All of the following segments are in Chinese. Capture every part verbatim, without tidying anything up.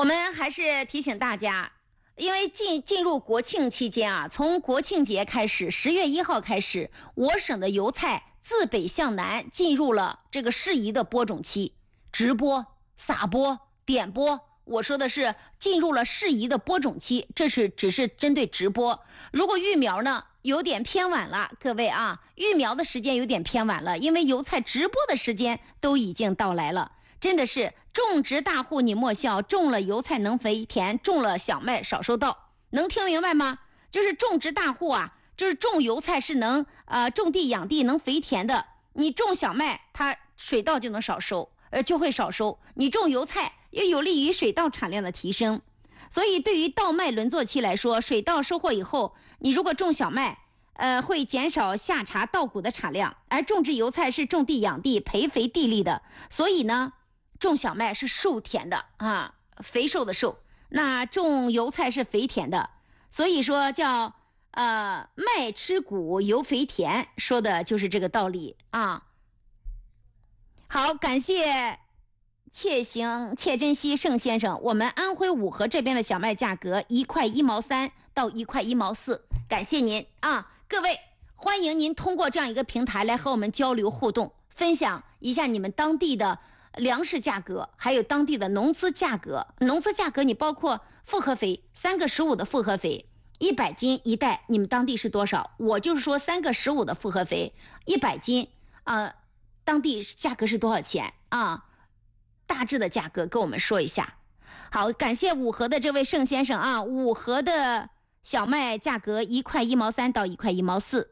我们还是提醒大家，因为进进入国庆期间啊，从国庆节开始，十月一号开始，我省的油菜自北向南进入了这个适宜的播种期，直播、撒播、点播。我说的是进入了适宜的播种期，这是只是针对直播。如果育苗呢有点偏晚了，各位啊，育苗的时间有点偏晚了，因为油菜直播的时间都已经到来了。真的是种植大户你莫笑，种了油菜能肥田，种了小麦少收稻。能听明白吗？就是种植大户啊，就是种油菜是能呃种地养地能肥田的。你种小麦，它水稻就能少收，呃就会少收。你种油菜也有利于水稻产量的提升。所以对于稻麦轮作期来说，水稻收获以后，你如果种小麦，呃会减少夏茬稻谷的产量，而种植油菜是种地养地培肥地力的，所以呢。种小麦是瘦田的啊，肥瘦的瘦，那种油菜是肥田的，所以说叫呃麦吃谷，油肥田，说的就是这个道理啊。好，感谢切行切珍惜盛先生，我们安徽五河这边的小麦价格一块一毛三到一块一毛四，感谢您啊，各位欢迎您通过这样一个平台来和我们交流互动，分享一下你们当地的。粮食价格，还有当地的农资价格，农资价格你包括复合肥，三个十五的复合肥，一百斤一袋，你们当地是多少？我就是说三个十五的复合肥，一百斤，呃，当地价格是多少钱啊？大致的价格跟我们说一下。好，感谢五河的这位盛先生啊，五河的小麦价格一块一毛三到一块一毛四。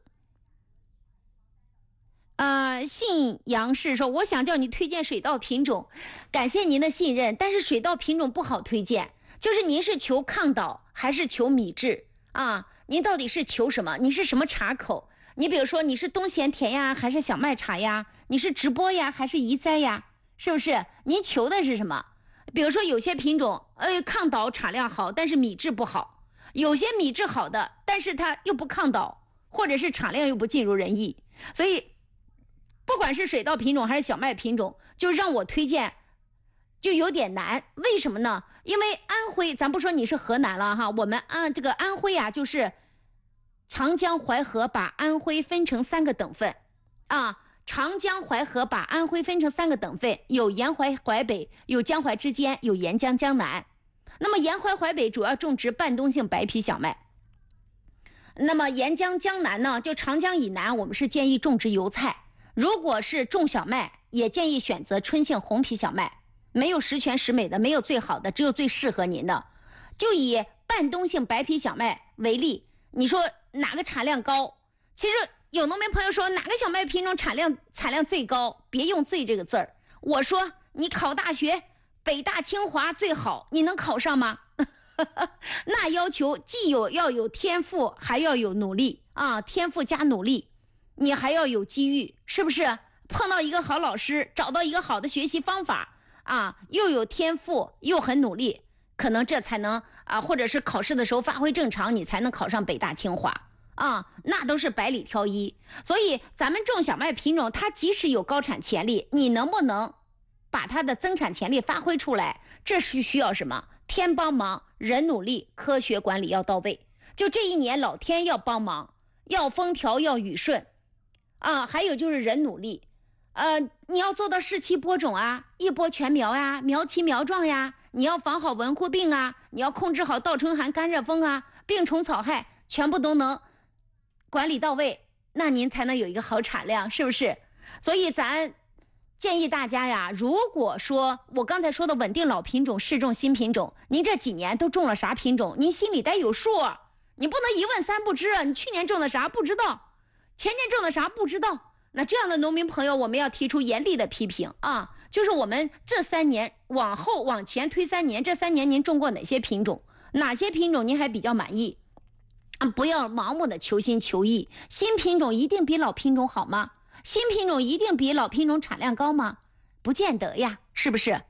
呃，信阳是说，我想叫你推荐水稻品种，感谢您的信任，但是水稻品种不好推荐，就是您是求抗倒还是求米质啊？您到底是求什么？你是什么茶口？你比如说你是冬咸甜呀，还是小麦茶呀？你是直播呀，还是移栽呀？是不是？您求的是什么？比如说有些品种，呃，抗倒产量好，但是米质不好；有些米质好的，但是它又不抗倒，或者是产量又不尽如人意，所以。不管是水稻品种还是小麦品种，就让我推荐就有点难。为什么呢？因为安徽，咱不说你是河南了哈，我们安这个安徽啊，就是长江淮河把安徽分成三个等份啊，长江淮河把安徽分成三个等份，有沿淮淮北，有江淮之间，有沿江江南。那么沿淮淮北主要种植半冬性白皮小麦，那么沿江江南呢，就长江以南，我们是建议种植油菜。如果是种小麦，也建议选择春性红皮小麦，没有十全十美的，没有最好的，只有最适合您的。就以半冬性白皮小麦为例，你说哪个产量高？其实有农民朋友说哪个小麦品种产量产量最高？别用最这个字儿，我说你考大学，北大清华最好，你能考上吗？那要求既有要有天赋，还要有努力啊，天赋加努力。你还要有机遇，是不是？碰到一个好老师，找到一个好的学习方法啊，又有天赋，又很努力，可能这才能啊，或者是考试的时候发挥正常，你才能考上北大清华啊，那都是百里挑一。所以咱们种小麦品种，它即使有高产潜力，你能不能把它的增产潜力发挥出来？这是需要什么？天帮忙，人努力，科学管理要到位。就这一年，老天要帮忙，要风调，要雨顺。啊，还有就是人努力，呃，你要做到适期播种啊，一播全苗呀，苗齐苗壮呀，你要防好文库病啊，你要控制好倒春寒、干热风啊，病虫草害全部都能管理到位，那您才能有一个好产量，是不是？所以咱建议大家呀，如果说我刚才说的稳定老品种，试种新品种，您这几年都种了啥品种？您心里得有数，你不能一问三不知，你去年种的啥不知道。前年种的啥不知道，那这样的农民朋友我们要提出严厉的批评啊！就是我们这三年往后往前推三年，这三年您种过哪些品种？哪些品种您还比较满意？啊，不要盲目的求新求异，新品种一定比老品种好吗？新品种一定比老品种产量高吗？不见得呀，是不是？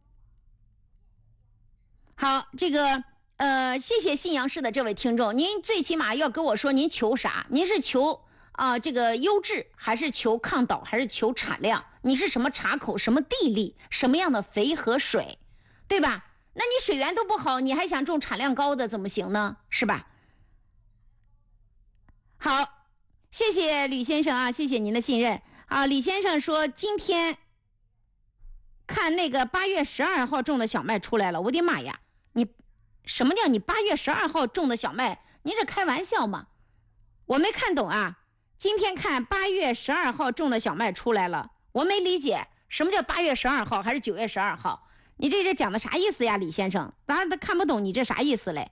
好，这个呃，谢谢信阳市的这位听众，您最起码要跟我说您求啥？您是求啊、呃，这个优质，还是求抗倒，还是求产量？你是什么茶口，什么地力，什么样的肥和水，对吧？ 那你水源都不好，你还想种产量高的，怎么行呢？是吧？好，谢谢吕先生啊，谢谢您的信任啊。李先生说今天看那个八月十二号种的小麦出来了，我的妈呀！你什么叫你八月十二号种的小麦？您是开玩笑吗？我没看懂啊。今天看八月十二号种的小麦出来了，我没理解什么叫八月十二号还是九月十二号？你这是讲的啥意思呀，李先生？咱都看不懂你这啥意思嘞。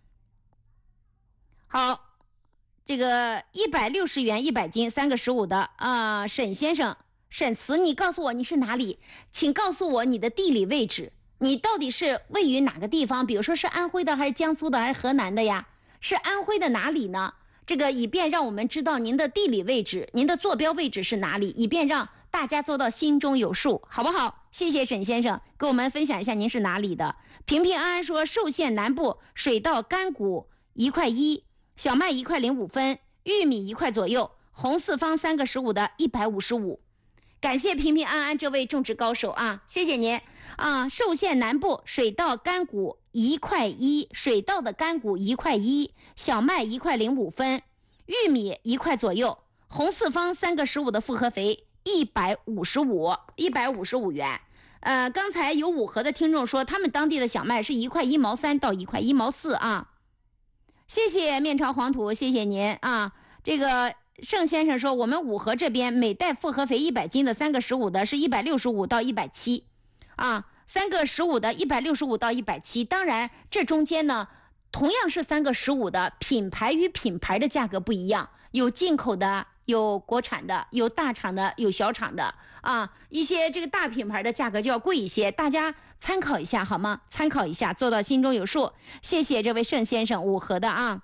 好，这个一百六十元一百斤，三个十五的啊、呃，沈先生，沈慈，你告诉我你是哪里？请告诉我你的地理位置，你到底是位于哪个地方？比如说是安徽的，还是江苏的，还是河南的呀？是安徽的哪里呢？这个以便让我们知道您的地理位置，您的坐标位置是哪里，以便让大家做到心中有数，好不好？谢谢沈先生，给我们分享一下您是哪里的。平平安安说，寿县南部水稻干谷一块一，小麦一块零五分，玉米一块左右，红四方三个十五的一百五十五。感谢平平安安这位种植高手啊，谢谢您啊！寿县南部水稻干谷一块一，水稻的干谷一块一，小麦一块零五分，玉米一块左右，红四方三个十五的复合肥一百五十五，一百五十五元。呃，刚才有五河的听众说，他们当地的小麦是一块一毛三到一块一毛四啊。谢谢面朝黄土，谢谢您啊！这个盛先生说，我们五河这边每袋复合肥一百斤的三个十五的是一百六十五到一百七啊，三个十五的一百六十五到一百七。当然，这中间呢，同样是三个十五的，品牌与品牌的价格不一样，有进口的，有国产的，有大厂的，有小厂的啊。一些这个大品牌的价格就要贵一些，大家参考一下好吗？参考一下，做到心中有数。谢谢这位盛先生，五河的啊。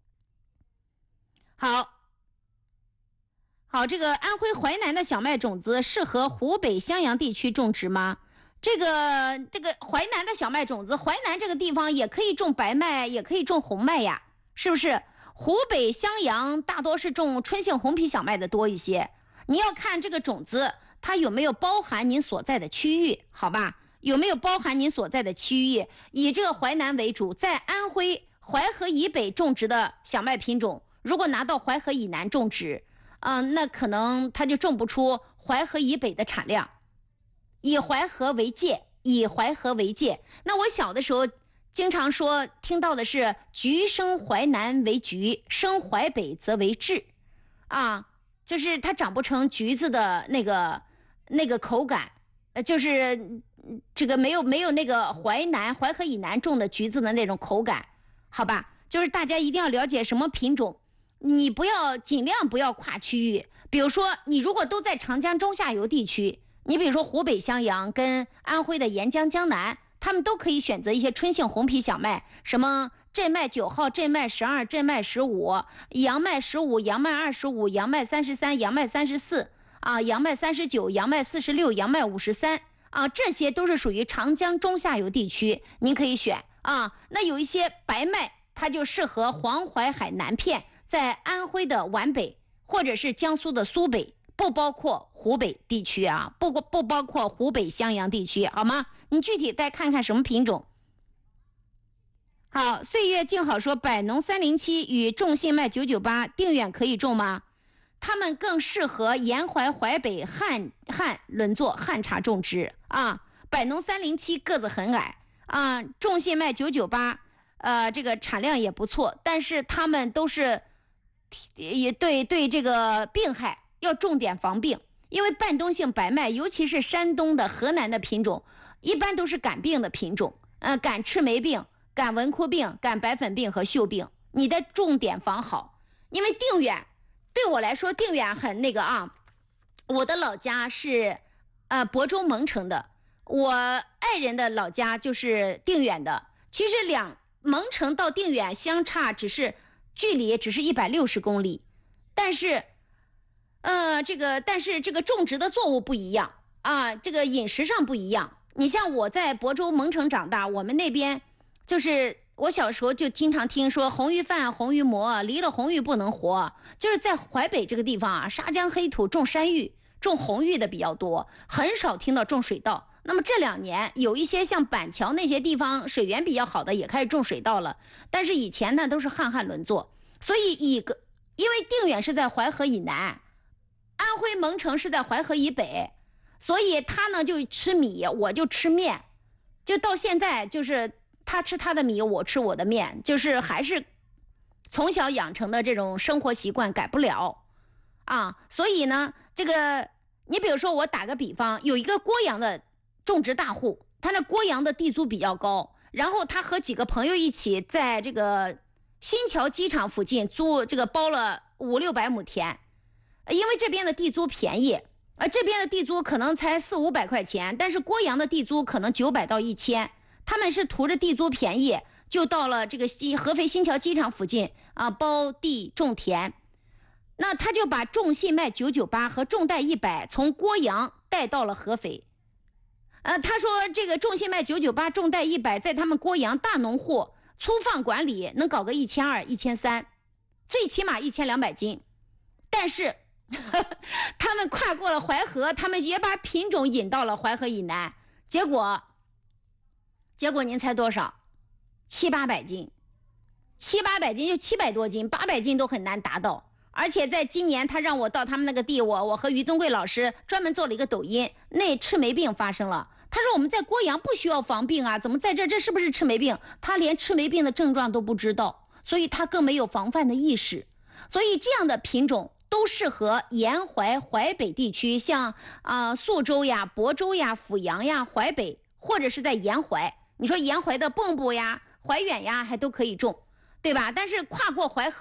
好。好，这个安徽淮南的小麦种子适合湖北襄阳地区种植吗？这个这个淮南的小麦种子，淮南这个地方也可以种白麦，也可以种红麦呀，是不是？湖北襄阳大多是种春杏红皮小麦的多一些。你要看这个种子它有没有包含您所在的区域，好吧？有没有包含您所在的区域？以这个淮南为主，在安徽淮河以北种植的小麦品种，如果拿到淮河以南种植，嗯、呃，那可能它就种不出淮河以北的产量。以淮河为界，以淮河为界。那我小的时候经常说听到的是橘生淮南为橘，生淮北则为枳啊，就是它长不成橘子的那个那个口感，呃，就是这个没有没有那个淮南淮河以南种的橘子的那种口感，好吧？就是大家一定要了解什么品种。你不要尽量不要跨区域，比如说你如果都在长江中下游地区，你比如说湖北襄阳跟安徽的沿江江南，他们都可以选择一些春杏红皮小麦，什么镇麦九号、镇麦十二、镇麦十五、杨麦十五、杨麦二十五、杨麦三十三、杨麦三十四啊、杨麦三十九、杨麦四十六、杨麦五十三啊，这些都是属于长江中下游地区，您可以选啊。那有一些白麦，它就适合黄淮海南片。在安徽的皖北或者是江苏的苏北，不包括湖北地区啊，不不包括湖北襄阳地区，好吗？你具体再看看什么品种。好，岁月静好说，百农三零七与种信麦九九八定远可以种吗？它们更适合沿淮淮北旱旱轮作旱茶种植啊。百农三零七个子很矮啊，种信麦九九八，呃，这个产量也不错，但是它们都是。也对对，这个病害要重点防病，因为半冬性白麦，尤其是山东的、河南的品种，一般都是感病的品种，呃，感赤霉病、感蚊枯病、感白粉病和锈病，你得重点防好。因为定远对我来说，定远很那个啊，我的老家是呃亳州蒙城的，我爱人的老家就是定远的，其实两蒙城到定远相差只是。距离只是一百六十公里，但是，呃，这个但是这个种植的作物不一样啊，这个饮食上不一样。你像我在亳州蒙城长大，我们那边就是我小时候就经常听说红玉饭、红玉馍，离了红玉不能活。就是在淮北这个地方啊，沙江黑土种山芋、种红玉的比较多，很少听到种水稻。 那么这两年有一些像板桥那些地方水源比较好的也开始种水稻了，但是以前呢都是旱旱轮作，所以一个因为定远是在淮河以南，安徽蒙城是在淮河以北，所以他呢就吃米，我就吃面，就到现在就是他吃他的米，我吃我的面，就是还是从小养成的这种生活习惯改不了啊。所以呢，这个你比如说我打个比方，有一个郭阳的种植大户，他那郭阳的地租比较高，然后他和几个朋友一起在这个新桥机场附近租这个包了五六百亩田，因为这边的地租便宜，而这边的地租可能才四五百块钱，但是郭阳的地租可能九百到一千，他们是图着地租便宜，就到了这个新合肥新桥机场附近啊，包地种田。那他就把种信卖九九八和种贷一百从郭阳带到了合肥。呃，他说这个种信卖九九八，种贷一百，在他们郭阳大农户粗放管理能搞个一千二、一千三，最起码一千两百斤。但是呵呵他们跨过了淮河，他们也把品种引到了淮河以南，结果，结果您猜多少？七八百斤，七八百斤就七百多斤，八百斤都很难达到。而且在今年，他让我到他们那个地，我我和于宗贵老师专门做了一个抖音，那赤霉病发生了。他说我们在郭阳不需要防病啊，怎么在这这是不是赤霉病？他连赤霉病的症状都不知道，所以他更没有防范的意识。所以这样的品种都适合沿淮淮北地区，像啊、呃、宿州呀、亳州呀、阜阳呀、淮北，或者是在沿淮。你说沿淮的蚌埠呀、怀远呀，还都可以种，对吧？但是跨过淮河。